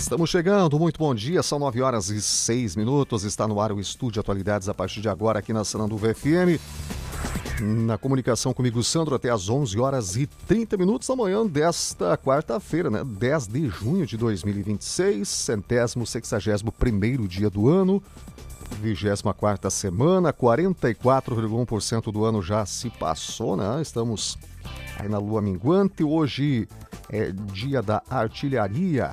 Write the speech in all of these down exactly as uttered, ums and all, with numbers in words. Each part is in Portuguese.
Estamos chegando, muito bom dia, são nove horas e seis minutos, está no ar o Estúdio Atualidades a partir de agora aqui na Sananduva F M. Na comunicação comigo, Sandro, até às onze horas e trinta minutos da manhã desta quarta-feira, né? dez de junho de dois mil e vinte e seis, centésimo, sexagésimo primeiro dia do ano, vigésima quarta semana, quarenta e quatro vírgula um por cento do ano já se passou, né? Estamos aí na lua minguante, hoje é dia da artilharia.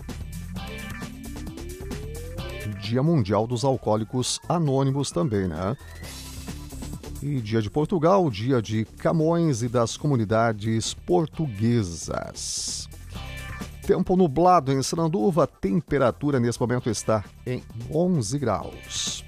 Dia Mundial dos Alcoólicos Anônimos também, né? E dia de Portugal, dia de Camões e das comunidades portuguesas. Tempo nublado em Sananduva, temperatura nesse momento está em onze graus.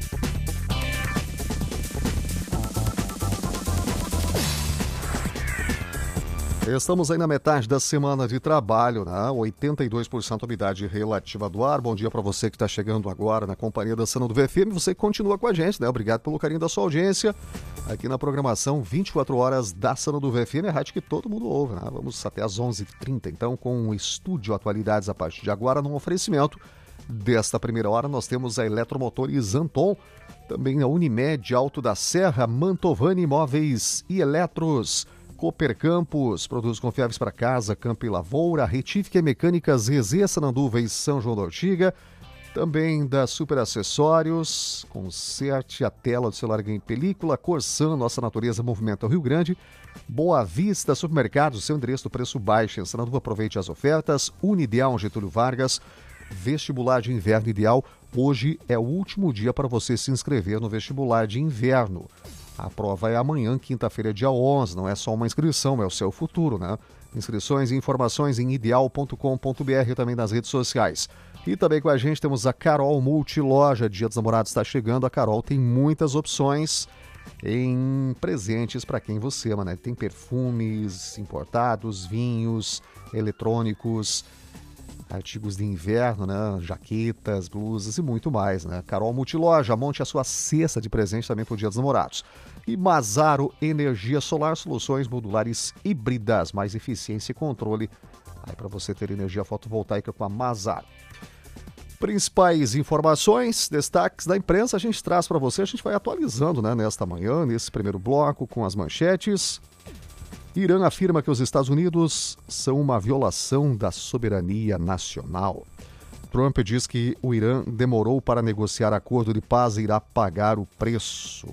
Estamos aí na metade da semana de trabalho, né? oitenta e dois por cento umidade relativa do ar. Bom dia para você que está chegando agora na companhia da Sananduva F M. Você que continua com a gente, né? Obrigado pelo carinho da sua audiência aqui na programação vinte e quatro horas da Sananduva F M, a rádio que todo mundo ouve, né? Vamos até às onze e trinta, então, com o Estúdio Atualidades a partir de agora, num oferecimento desta primeira hora. Nós temos a Eletromotores Anton, também a Unimed Alto da Serra, Mantovani Imóveis e Eletros, Cooper Campos, produtos confiáveis para casa, campo e lavoura, Retífica e Mecânicas Rezê, Sananduva e São João da Ortiga, também da Super Acessórios, conserte a tela do celular em película, Corsan, Nossa Natureza Movimenta Rio Grande, Boa Vista Supermercados, seu endereço do preço baixo em Sananduva, aproveite as ofertas, Unideal Getúlio Vargas, vestibular de inverno ideal, hoje é o último dia para você se inscrever no vestibular de inverno. A prova é amanhã, quinta-feira, dia onze, não é só uma inscrição, é o seu futuro, né? Inscrições e informações em ideal ponto com ponto b r, também nas redes sociais. E também com a gente temos a Carol Multiloja, Dia dos Namorados está chegando, a Carol tem muitas opções em presentes para quem você ama, né? Tem perfumes importados, vinhos, eletrônicos, artigos de inverno, né? Jaquetas, blusas e muito mais, né? Carol Multiloja, monte a sua cesta de presente também para o Dia dos Namorados. E Mazaro Energia Solar, soluções modulares híbridas, mais eficiência e controle aí para você ter energia fotovoltaica com a Mazaro. Principais informações, destaques da imprensa, a gente traz para você, a gente vai atualizando, né, nesta manhã, nesse primeiro bloco, com as manchetes. Irã afirma que os Estados Unidos são uma violação da soberania nacional. Trump diz que o Irã demorou para negociar acordo de paz e irá pagar o preço.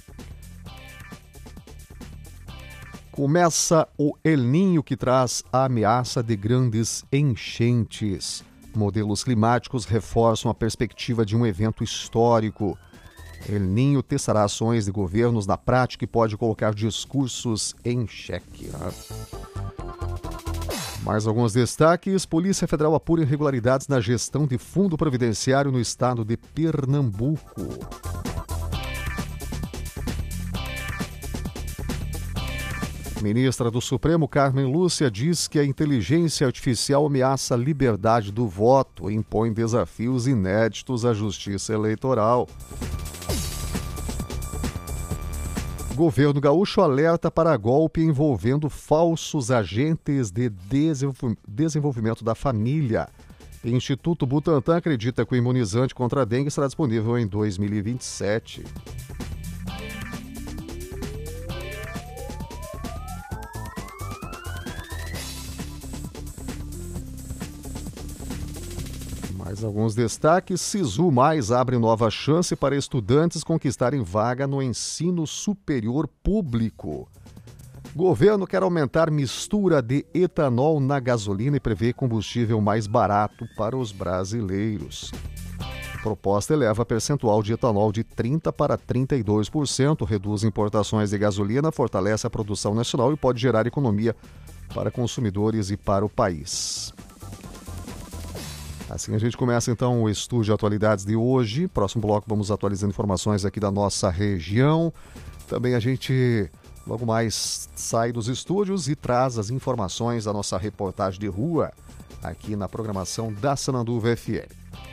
Começa o El Niño, que traz a ameaça de grandes enchentes. Modelos climáticos reforçam a perspectiva de um evento histórico. El Niño testará ações de governos na prática e pode colocar discursos em xeque. Né? Mais alguns destaques. Polícia Federal apura irregularidades na gestão de fundo previdenciário no estado de Pernambuco. Ministra do Supremo, Carmen Lúcia, diz que a inteligência artificial ameaça a liberdade do voto e impõe desafios inéditos à justiça eleitoral. Governo gaúcho alerta para golpe envolvendo falsos agentes de desenvolvimento da família. Instituto Butantan acredita que o imunizante contra a dengue será disponível em dois mil e vinte e sete. Mais alguns destaques. Sisu Mais abre nova chance para estudantes conquistarem vaga no ensino superior público. Governo quer aumentar mistura de etanol na gasolina e prevê combustível mais barato para os brasileiros. Proposta eleva percentual de etanol de trinta por cento para trinta e dois por cento, reduz importações de gasolina, fortalece a produção nacional e pode gerar economia para consumidores e para o país. Assim a gente começa então o Estúdio Atualidades de hoje. Próximo bloco vamos atualizando informações aqui da nossa região. Também a gente logo mais sai dos estúdios e traz as informações da nossa reportagem de rua aqui na programação da Sananduva F M.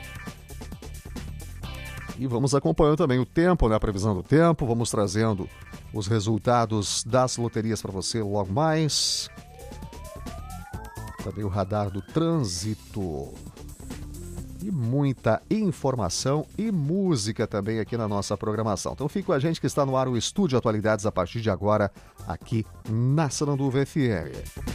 E vamos acompanhando também o tempo, né? A previsão do tempo, vamos trazendo os resultados das loterias para você logo mais. Também o radar do trânsito. e muita informação e música também aqui na nossa programação. Então fique com a gente que está no ar o Estúdio Atualidades a partir de agora aqui na Sananduva F M.